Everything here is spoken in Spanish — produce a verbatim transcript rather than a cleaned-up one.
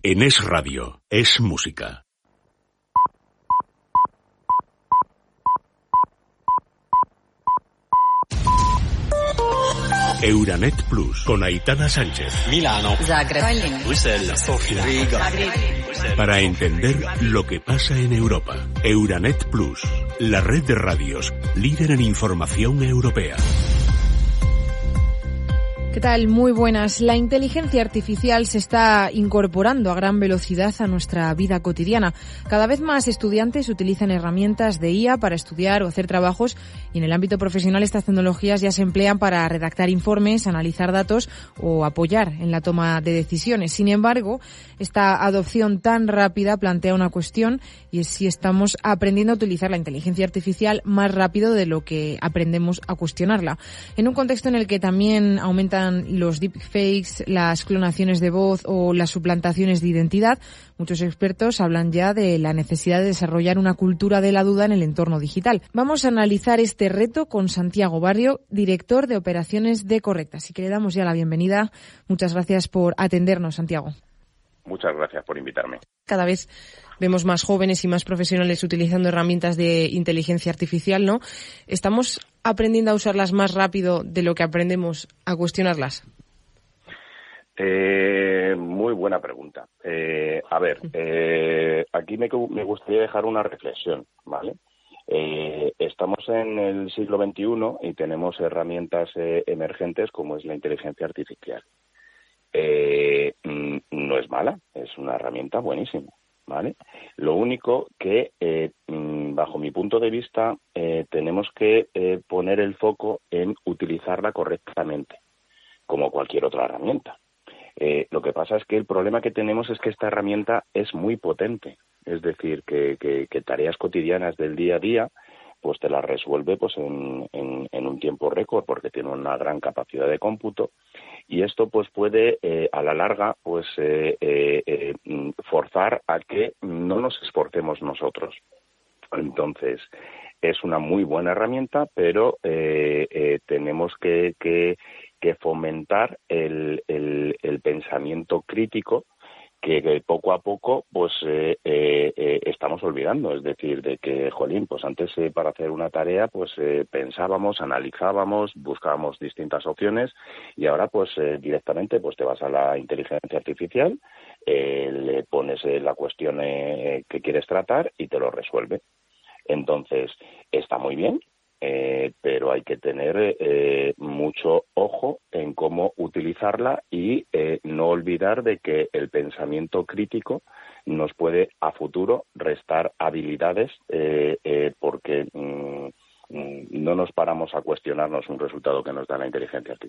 En Es Radio, es música. Euranet Plus, con Aitana Sánchez. Milano, Zagreb, Bruselas, Sofía, Riga. Para entender lo que pasa en Europa. Euranet Plus, la red de radios, líder en información europea. ¿Qué tal? Muy buenas. La inteligencia artificial se está incorporando a gran velocidad a nuestra vida cotidiana. Cada vez más estudiantes utilizan herramientas de I A para estudiar o hacer trabajos, y en el ámbito profesional estas tecnologías ya se emplean para redactar informes, analizar datos o apoyar en la toma de decisiones. Sin embargo, esta adopción tan rápida plantea una cuestión, y es si estamos aprendiendo a utilizar la inteligencia artificial más rápido de lo que aprendemos a cuestionarla. En un contexto en el que también aumentan los deepfakes, las clonaciones de voz o las suplantaciones de identidad, muchos expertos hablan ya de la necesidad de desarrollar una cultura de la duda en el entorno digital. Vamos a analizar este reto con Santiago Barrio, director de operaciones de Correcta. Así que le damos ya la bienvenida. Muchas gracias por atendernos, Santiago. Muchas gracias por invitarme. Cada vez vemos más jóvenes y más profesionales utilizando herramientas de inteligencia artificial, ¿no? ¿Estamos aprendiendo a usarlas más rápido de lo que aprendemos a cuestionarlas? Eh, muy buena pregunta. Eh, a ver, eh, aquí me, me gustaría dejar una reflexión, ¿vale? Eh, estamos en el siglo veintiuno y tenemos herramientas eh, emergentes como es la inteligencia artificial. Eh, no es mala, es una herramienta buenísima, ¿vale? Lo único que, eh, bajo mi punto de vista, eh, tenemos que eh, poner el foco en utilizarla correctamente, como cualquier otra herramienta. Eh, lo que pasa es que el problema que tenemos es que esta herramienta es muy potente, es decir, que, que, que tareas cotidianas del día a día pues te las resuelve pues en, en, en un tiempo récord, porque tiene una gran capacidad de cómputo, y esto pues puede eh, a la larga pues eh, eh, eh, forzar a que no nos esforcemos nosotros. Entonces es una muy buena herramienta, pero eh, eh, tenemos que, que, que fomentar el, el, el pensamiento crítico, que poco a poco pues eh, eh, eh, estamos olvidando. Es decir, de que, jolín, pues antes eh, para hacer una tarea pues eh, pensábamos, analizábamos, buscábamos distintas opciones, y ahora pues eh, directamente pues te vas a la inteligencia artificial, eh, le pones eh, la cuestión eh, que quieres tratar y te lo resuelve. Entonces, está muy bien, Eh, pero hay que tener eh, mucho ojo en cómo utilizarla y eh, no olvidar de que el pensamiento crítico nos puede a futuro restar habilidades eh, eh, porque mm, mm, no nos paramos a cuestionarnos un resultado que nos da la inteligencia artificial.